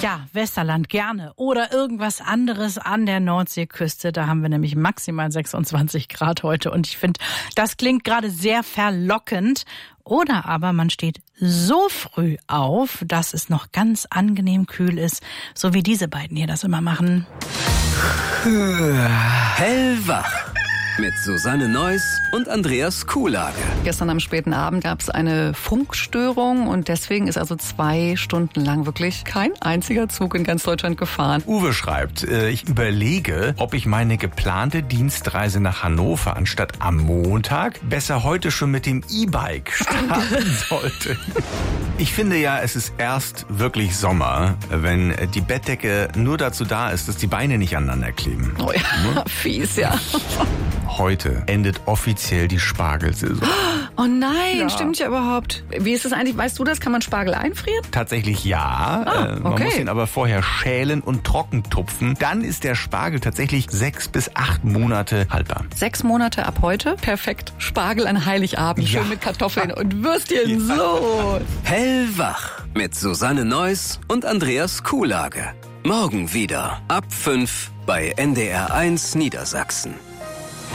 Ja, Westerland gerne. Oder irgendwas anderes an der Nordseeküste. Da haben wir nämlich maximal 26 Grad heute. Und ich finde, das klingt gerade sehr verlockend. Oder aber man steht so früh auf, dass es noch ganz angenehm kühl ist. So wie diese beiden hier das immer machen. Hellwach. Mit Susanne Neuss und Andreas Kuhlage. Gestern am späten Abend gab es eine Funkstörung und deswegen ist also 2 Stunden lang wirklich kein einziger Zug in ganz Deutschland gefahren. Uwe schreibt, ich überlege, ob ich meine geplante Dienstreise nach Hannover anstatt am Montag besser heute schon mit dem E-Bike starten sollte. Ich finde ja, es ist erst wirklich Sommer, wenn die Bettdecke nur dazu da ist, dass die Beine nicht aneinander kleben. Oh ja, fies, ja. Heute endet offiziell die Spargelsaison. Oh nein, stimmt ja überhaupt. Wie ist es eigentlich? Weißt du das? Kann man Spargel einfrieren? Tatsächlich ja. Man muss ihn aber vorher schälen und trocken tupfen. Dann ist der Spargel tatsächlich 6 bis 8 Monate haltbar. 6 Monate ab heute? Perfekt. Spargel an Heiligabend. Ja. Schön mit Kartoffeln und Würstchen. Ja. So. Hellwach. Mit Susanne Neuss und Andreas Kuhlage. Morgen wieder ab 5 bei NDR1 Niedersachsen.